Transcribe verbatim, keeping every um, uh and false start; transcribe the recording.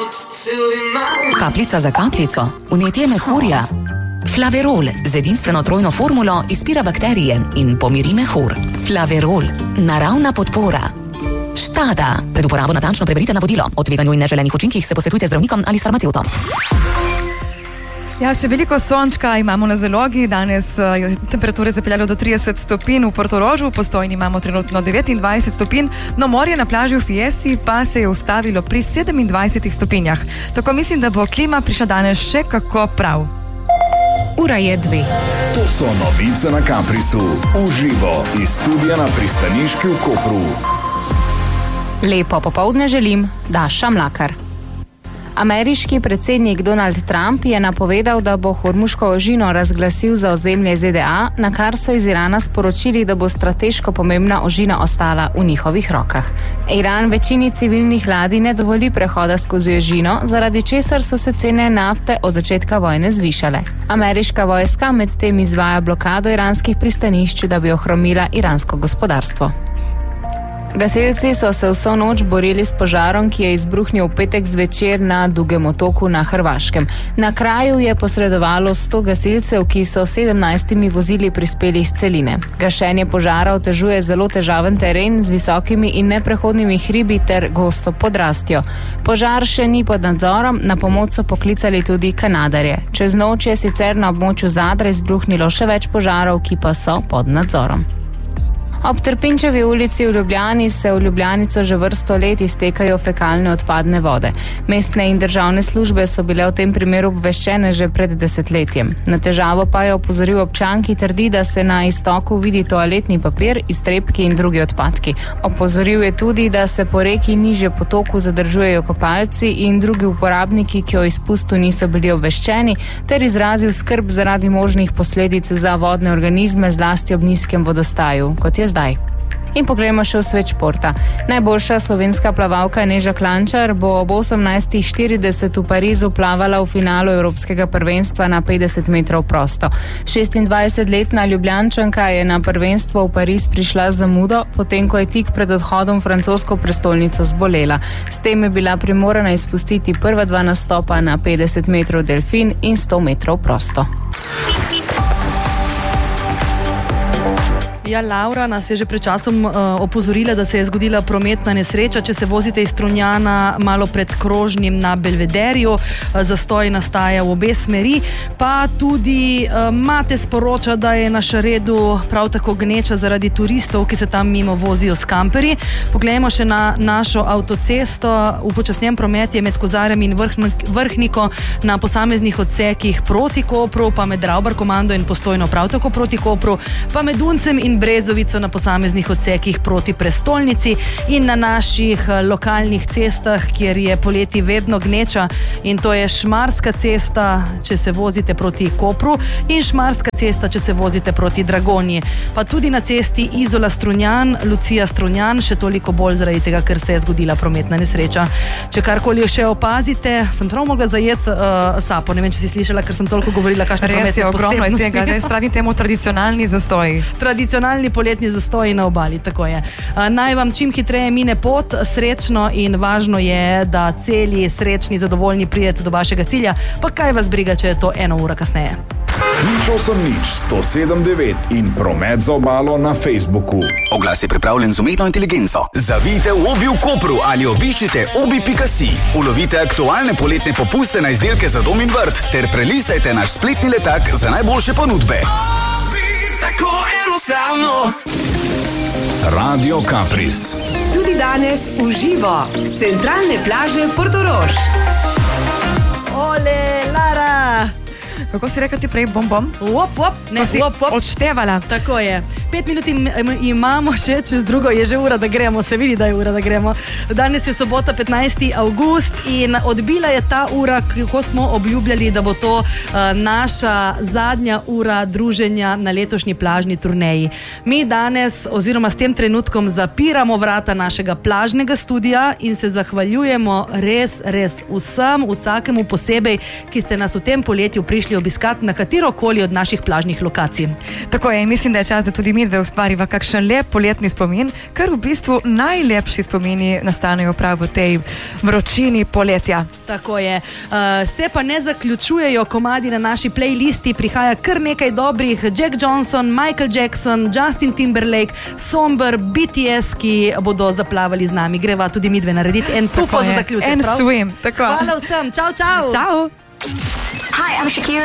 Kapljica za kapljico, vnetje mehurja. Flaverol z edinstveno trojno formulo izpira bakterije in pomiri mehur. Flaverol, naravna podpora. Štada. Pred uporabo natančno preberite navodilo. O tveganju in neželenih učinkih se posvetujte z zdravnikom ali s farmacevtom. Ja, še veliko sončka imamo na zalogi. Danes uh, temperature zapeljajo do trideset stopinj v Portorožu, v Postojni imamo trenutno devetindvajset stopinj, no morje na plaži v Fiesti pa se je ustavilo pri sedemindvajsetih stopinjah. Tako mislim, da bo klima prišla danes še kako prav. Ura je dve. To so novice na Caprisu. Uživo iz studia na Pristaniški v Kopru. Lepo popoldne želim, Daša Mlakar. Ameriški predsednik Donald Trump je napovedal, da bo Hormuško ožino razglasil za ozemlje Z D A, na kar so iz Irana sporočili, da bo strateško pomembna ožina ostala v njihovih rokah. Iran večini civilnih ladij ne dovoli prehoda skozi ožino, zaradi česar so se cene nafte od začetka vojne zvišale. Ameriška vojska medtem izvaja blokado iranskih pristanišč, da bi ohromila iransko gospodarstvo. Gasilci so se vso noč borili s požarom, ki je izbruhnil v petek zvečer na Dugem otoku na Hrvaškem. Na kraju je posredovalo sto gasilcev, ki so sedemnajstimi vozili prispeli iz celine. Gašenje požara otežuje zelo težaven teren z visokimi in neprehodnimi hribi ter gosto podrastjo. Požar še ni pod nadzorom, na pomoč so poklicali tudi Kanadarje. Čez noč je sicer na območju Zadra izbruhnilo še več požarov, ki pa so pod nadzorom. Ob Trpinčevi ulici v Ljubljani se v Ljubljanico že vrsto let iztekajo fekalne odpadne vode. Mestne in državne službe so bile v tem primeru obveščene že pred desetletjem. Na težavo pa je opozoril občan, ki trdi, da se na iztoku vidi toaletni papir, iztrebki in drugi odpadki. Opozoril je tudi, da se po reki nižje potoku zadržujejo kopalci in drugi uporabniki, ki o izpustu niso bili obveščeni, ter izrazil skrb zaradi možnih posledic za vodne organizme, zlasti ob nizkem vodostaju, kot je zdaj. In pogrejmo še v svet športa. Najboljša slovenska plavalka Neža Klančar bo ob osemnajstih štirideset v Parizu plavala v finalu Evropskega prvenstva na petdeset metrov prosto. šestindvajsetletna Ljubljančanka je na prvenstvo v Pariz prišla z zamudo, potem ko je tik pred odhodom v francosko prestolnico zbolela. S tem je bila primorana izpustiti prva dva nastopa na petdeset metrov delfin in sto metrov prosto. Ja, Laura nas je že pred časom uh, opozorila, da se je zgodila prometna nesreča. Če se vozite iz Strunjana malo pred krožnim na Belvederju, uh, zastoj nastaja v obe smeri, pa tudi uh, Mate sporoča, da je na Šaredu prav tako gneča zaradi turistov, ki se tam mimo vozijo s kamperji. Poglejmo še na našo avtocesto. Upočasnjen promet je med Kozarjem in Vrhniko na posameznih odsekih proti Kopru, pa med Ravbar komando in Postojno prav tako proti Kopru, pa med Uncem in Brezovico na posameznih odsekih proti prestolnici in na naših lokalnih cestah, kjer je poleti vedno gneča, in to je Šmarska cesta, če se vozite proti Kopru, in Šmarska cesta, če se vozite proti Dragonji. Pa tudi na cesti Izola Strunjan, Lucija Strunjan, še toliko bolj zaradi tega, ker se je zgodila prometna nesreča. Če karkoli še opazite, sem prav mogla zajeti uh, sapo, ne vem, če si slišala, ker sem toliko govorila, kakšne prometne posebnosti. Tega, da spravi temu tradicionalni zastoj. Tradicionalni poletni zastoji na obali, tako je. Naj vam čim hitreje mine pot, srečno, in važno je, da celi, srečni, zadovoljni pridete do vašega cilja, pa kaj vas briga, če je to eno ura kasneje. Nič osem nič sto sedem devet in promet za obalo na Facebooku. Oglas je pripravljen z umetno inteligenco. Zavijte v Obi v Kopru ali obiščite obi pika si. Ulovite aktualne poletne popuste na izdelke za dom in vrt ter prelistajte naš spletni letak za najboljše ponudbe. Tako enostavno. Radio Capris. Tudi danes v živo z centralne plaže Portorož. Ole, Lara! Kako si rekel ti prej, bom bom? Wop, wop, ne, wop, wop. Odštevala. Tako je. Pet minut im, imamo še, čez drugo je že ura, da gremo, se vidi, da je ura, da gremo. Danes je sobota, petnajsti avgust, in odbila je ta ura, ko smo obljubljali, da bo to uh, naša zadnja ura druženja na letošnji plažni turneji. Mi danes, oziroma s tem trenutkom, zapiramo vrata našega plažnega studija in se zahvaljujemo res, res vsem, vsakemu posebej, ki ste nas v tem poletju prišli obiskati na katerokoli od naših plažnih lokacij. Tako je, in mislim, da je čas, da tudi mi medve ustvariva kakšen lep poletni spomin, ker v bistvu najlepši spomini nastanejo prav v tej vročini poletja. Tako je. Uh, se pa ne zaključujejo komadi na naši playlisti, prihaja kar nekaj dobrih. Jack Johnson, Michael Jackson, Justin Timberlake, Somber, B T S, ki bodo zaplavali z nami. Greva tudi midve narediti en pufo za zaključek. En prav? swim. Tako. Hvala vsem. Čau, čau. Čau. Hi, I'm Shakira.